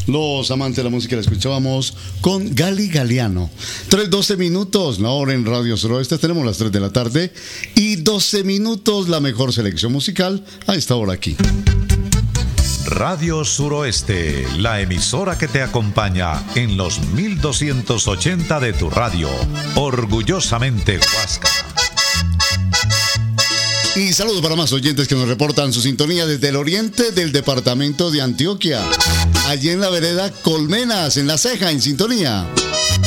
Los amantes de la música la escuchábamos con Gali Galiano. 3:12 minutos, la hora en Radio Suroeste. Tenemos las 3 de la tarde y 12 minutos, la mejor selección musical a esta hora aquí. Radio Suroeste, la emisora que te acompaña en los 1280 de tu radio. Orgullosamente Huasca. Y saludos para más oyentes que nos reportan su sintonía desde el oriente del departamento de Antioquia. Allí en la vereda Colmenas, en La Ceja, en sintonía.